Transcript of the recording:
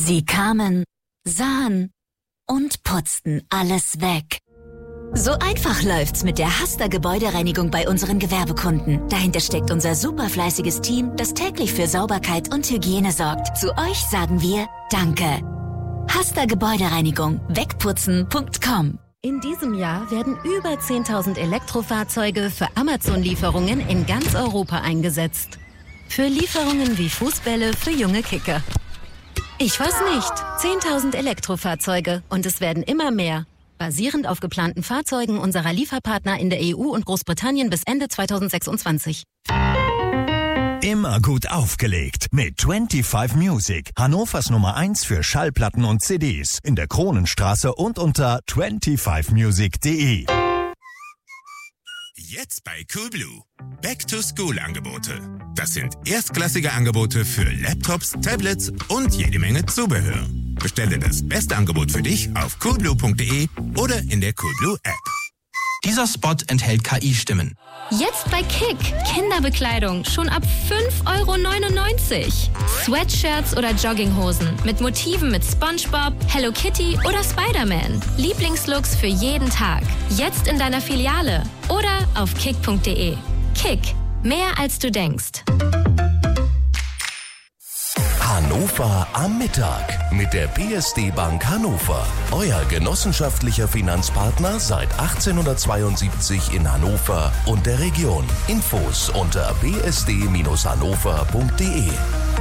Sie kamen, sahen und putzten alles weg. So einfach läuft's mit der Hasta Gebäudereinigung bei unseren Gewerbekunden. Dahinter steckt unser superfleißiges Team, das täglich für Sauberkeit und Hygiene sorgt. Zu euch sagen wir Danke. Hasta Gebäudereinigung. Wegputzen.com. In diesem Jahr werden über 10.000 Elektrofahrzeuge für Amazon-Lieferungen in ganz Europa eingesetzt. Für Lieferungen wie Fußbälle für junge Kicker. Ich weiß nicht. 10.000 Elektrofahrzeuge und es werden immer mehr. Basierend auf geplanten Fahrzeugen unserer Lieferpartner in der EU und Großbritannien bis Ende 2026. Immer gut aufgelegt mit 25 Music, Hannovers Nummer 1 für Schallplatten und CDs in der Kronenstraße und unter 25music.de. Jetzt bei Coolblue. Back-to-School-Angebote. Das sind erstklassige Angebote für Laptops, Tablets und jede Menge Zubehör. Bestelle das beste Angebot für dich auf coolblue.de oder in der Coolblue App. Dieser Spot enthält KI-Stimmen. Jetzt bei Kick. Kinderbekleidung schon ab 5,99 €. Sweatshirts oder Jogginghosen mit Motiven mit SpongeBob, Hello Kitty oder Spider-Man. Lieblingslooks für jeden Tag. Jetzt in deiner Filiale oder auf kick.de. Kick. Mehr als du denkst. Hannover am Mittag mit der PSD Bank Hannover. Euer genossenschaftlicher Finanzpartner seit 1872 in Hannover und der Region. Infos unter bsd-hannover.de.